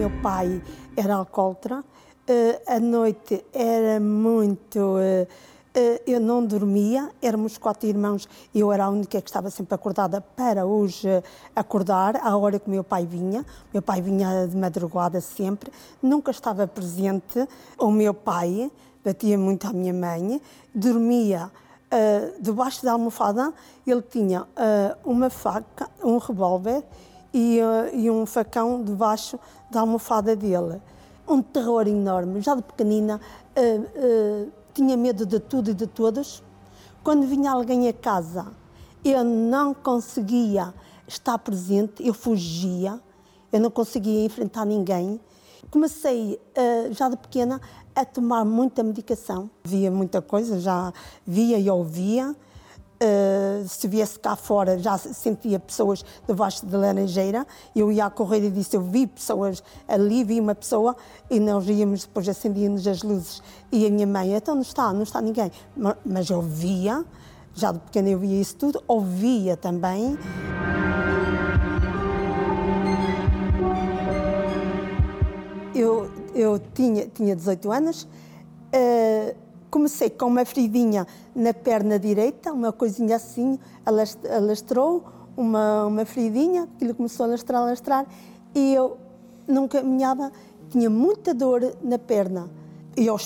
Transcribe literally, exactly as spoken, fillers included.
meu pai era alcoólatra, à noite era muito... Eu não dormia, éramos quatro irmãos e eu era a única que estava sempre acordada para os acordar, à hora que o meu pai vinha. Meu pai vinha de madrugada sempre, nunca estava presente. O meu pai batia muito à minha mãe, dormia uh, debaixo da almofada, ele tinha uh, uma faca, um revólver e, uh, e um facão debaixo da almofada dele. Um terror enorme, já de pequenina, uh, uh, tinha medo de tudo e de todos. Quando vinha alguém a casa, eu não conseguia estar presente, eu fugia, eu não conseguia enfrentar ninguém. Comecei, já de pequena, a tomar muita medicação. Via muita coisa, já via e ouvia. Se viesse cá fora, já sentia pessoas debaixo da laranjeira. Eu ia a correr e disse, eu vi pessoas ali, vi uma pessoa, e nós íamos, depois acendíamos as luzes. E a minha mãe, então não está, não está ninguém. Mas eu via, já de pequena eu via isso tudo, ouvia também. Eu, eu tinha, tinha dezoito anos, uh, comecei com uma feridinha na perna direita, uma coisinha assim, alastrou, uma, uma feridinha, aquilo começou a alastrar, alastrar, e eu não caminhava, tinha muita dor na perna. E aos